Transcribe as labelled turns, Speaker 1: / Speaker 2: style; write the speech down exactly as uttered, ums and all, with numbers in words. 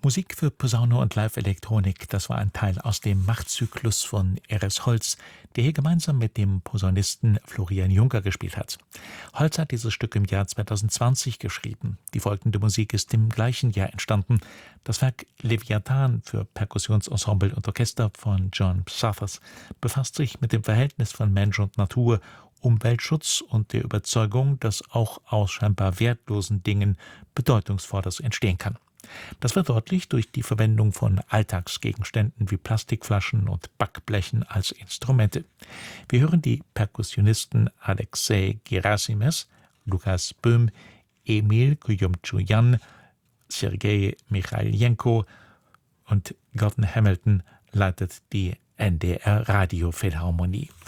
Speaker 1: Musik für Posaune und Live-Elektronik, das war ein Teil aus dem Machtzyklus von Erez Holz, der hier gemeinsam mit dem Posaunisten Florian Juncker gespielt hat. Holz hat dieses Stück im Jahr zweitausendzwanzig geschrieben. Die folgende Musik ist im gleichen Jahr entstanden. Das Werk Leviathan für Perkussionsensemble und Orchester von John Suthers befasst sich mit dem Verhältnis von Mensch und Natur, Umweltschutz und der Überzeugung, dass auch aus scheinbar wertlosen Dingen Bedeutungsvolles entstehen kann. Das wird deutlich durch die Verwendung von Alltagsgegenständen wie Plastikflaschen und Backblechen als Instrumente. Wir hören die Perkussionisten Alexei Gerasimes, Lukas Böhm, Emil Kuyumchuyan, Sergei Michailjenko und Gordon Hamilton leitet die N D R Radiophilharmonie.